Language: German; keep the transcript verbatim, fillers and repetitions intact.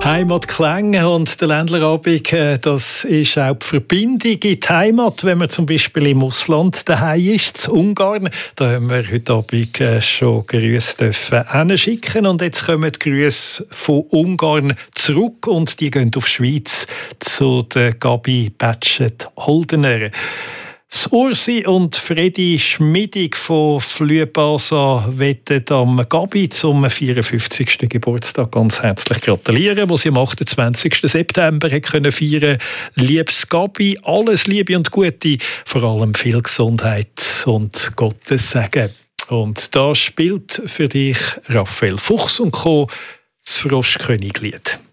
Heimatklänge und der Ländlerabend, das ist auch die Verbindung in die Heimat, wenn man zum Beispiel im Ausland daheim ist, in Ungarn. Da haben wir heute Abend schon Grüße dürfen hinschicken und jetzt kommen die Grüße von Ungarn zurück und die gehen auf die Schweiz zu der Gabi Batschet-Holdener. Das Ursi und Fredi Schmidig von Flüebasa wollen am Gabi zum vierundfünfzigsten Geburtstag ganz herzlich gratulieren, wo sie am achtundzwanzigsten September können feiern. Liebes Gabi, alles Liebe und Gute, vor allem viel Gesundheit und Gottes Segen. Und da spielt für dich Raphael Fuchs und Co. das Froschköniglied.